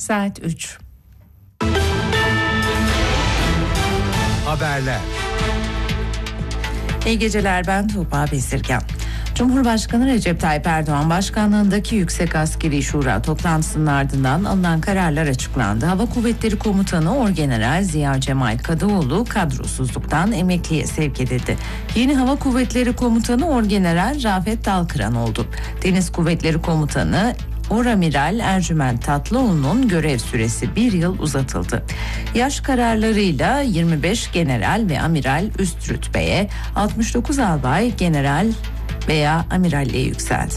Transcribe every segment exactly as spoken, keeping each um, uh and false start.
Saat üç. Haberler. İyi geceler, ben Tuğba Bezirgan. Cumhurbaşkanı Recep Tayyip Erdoğan başkanlığındaki Yüksek Askeri Şura toplantısının ardından alınan kararlar açıklandı. Hava Kuvvetleri Komutanı Orgeneral Ziya Cemal Kadıoğlu kadrosuzluktan emekliye sevk edildi. Yeni Hava Kuvvetleri Komutanı Orgeneral Rafet Dalkıran oldu. Deniz Kuvvetleri Komutanı Oramiral Ercüment Tatlıoğlu'nun görev süresi bir yıl uzatıldı. Yaş kararlarıyla yirmi beş general ve amiral üst rütbeye, altmış dokuz albay general veya amiralliğe yükseldi.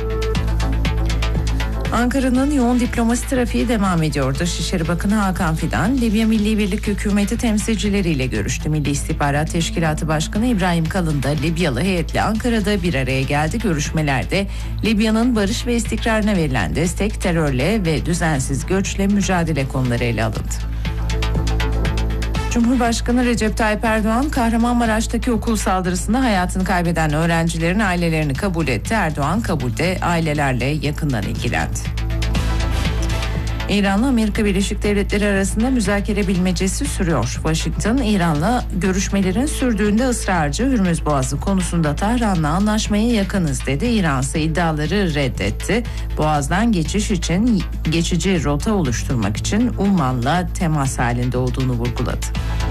Ankara'nın yoğun diplomasi trafiği devam ediyor. Dışişleri Bakanı Hakan Fidan, Libya Milli Birlik Hükümeti temsilcileriyle görüştü. Milli İstihbarat Teşkilatı Başkanı İbrahim Kalın da Libyalı heyetle Ankara'da bir araya geldi. Görüşmelerde Libya'nın barış ve istikrarına verilen destek, terörle ve düzensiz göçle mücadele konuları ele alındı. Cumhurbaşkanı Recep Tayyip Erdoğan, Kahramanmaraş'taki okul saldırısında hayatını kaybeden öğrencilerin ailelerini kabul etti. Erdoğan kabulde ailelerle yakından ilgilendi. İran'la Amerika Birleşik Devletleri arasında müzakere bilmecesi sürüyor. Washington, İran'la görüşmelerin sürdüğünde ısrarcı. Hürmüz Boğazı konusunda Tahran'la anlaşmaya yakınız dedi. İran ise iddiaları reddetti. Boğaz'dan geçiş için geçici rota oluşturmak için Umman'la temas halinde olduğunu vurguladı.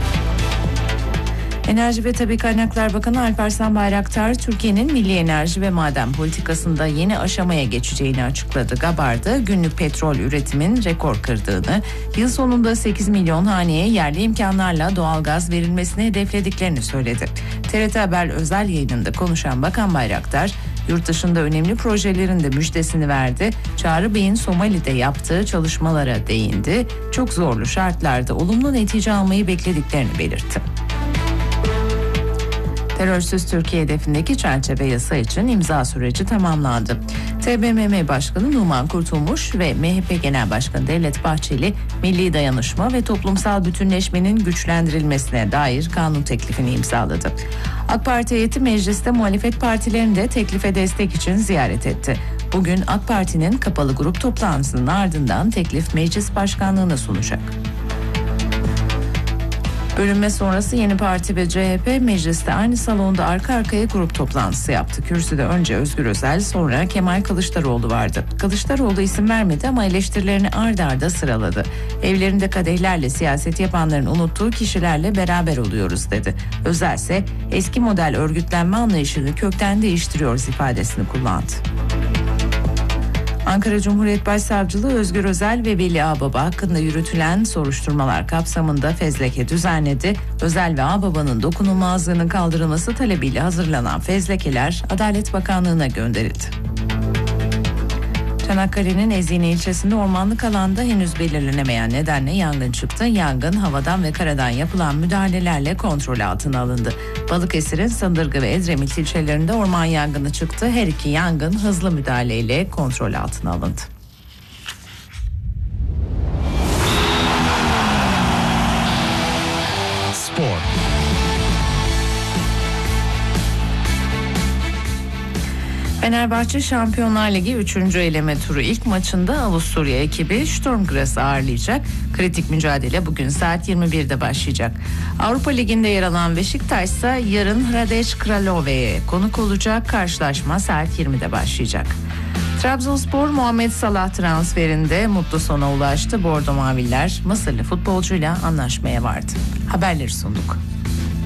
Enerji ve Tabii Kaynaklar Bakanı Alparslan Bayraktar, Türkiye'nin milli enerji ve maden politikasında yeni aşamaya geçeceğini açıkladı. Gabar'da günlük petrol üretimin rekor kırdığını, yıl sonunda sekiz milyon haneye yerli imkanlarla doğalgaz verilmesini hedeflediklerini söyledi. T R T Haber özel yayınında konuşan Bakan Bayraktar, yurt dışında önemli projelerin de müjdesini verdi. Çağrı Bey'in Somali'de yaptığı çalışmalara değindi. Çok zorlu şartlarda olumlu netice almayı beklediklerini belirtti. Terörsüz Türkiye hedefindeki çerçeve yasa için imza süreci tamamlandı. T B M M Başkanı Numan Kurtulmuş ve M H P Genel Başkanı Devlet Bahçeli, milli dayanışma ve toplumsal bütünleşmenin güçlendirilmesine dair kanun teklifini imzaladı. AK Parti heyeti mecliste muhalefet partilerini de teklife destek için ziyaret etti. Bugün AK Parti'nin kapalı grup toplantısının ardından teklif meclis başkanlığına sunacak. Bölünme sonrası yeni parti ve C H P mecliste aynı salonda arka arkaya grup toplantısı yaptı. Kürsüde önce Özgür Özel, sonra Kemal Kılıçdaroğlu vardı. Kılıçdaroğlu isim vermedi ama eleştirilerini ard arda sıraladı. Evlerinde kadehlerle siyaset yapanların unuttuğu kişilerle beraber oluyoruz dedi. Özel ise eski model örgütlenme anlayışını kökten değiştiriyoruz ifadesini kullandı. Ankara Cumhuriyet Başsavcılığı Özgür Özel ve Veli Ağbaba hakkında yürütülen soruşturmalar kapsamında fezleke düzenledi. Özel ve Ağbaba'nın dokunulmazlığının kaldırılması talebiyle hazırlanan fezlekeler Adalet Bakanlığı'na gönderildi. Çanakkale'nin Ezine ilçesinde ormanlık alanda henüz belirlenemeyen nedenle yangın çıktı. Yangın havadan ve karadan yapılan müdahalelerle kontrol altına alındı. Balıkesir'in Sındırgı ve Edremit ilçelerinde orman yangını çıktı. Her iki yangın hızlı müdahaleyle kontrol altına alındı. Spor. Fenerbahçe Şampiyonlar Ligi üçüncü eleme turu ilk maçında Avusturya ekibi Sturm Graz'ı ağırlayacak. Kritik mücadele bugün saat yirmi birde başlayacak. Avrupa Ligi'nde yer alan Beşiktaş ise yarın Hradec Kralove'ye konuk olacak. Karşılaşma saat yirmide başlayacak. Trabzonspor Muhammed Salah transferinde mutlu sona ulaştı. Bordo Maviller Mısırlı futbolcuyla anlaşmaya vardı. Haberleri sunduk.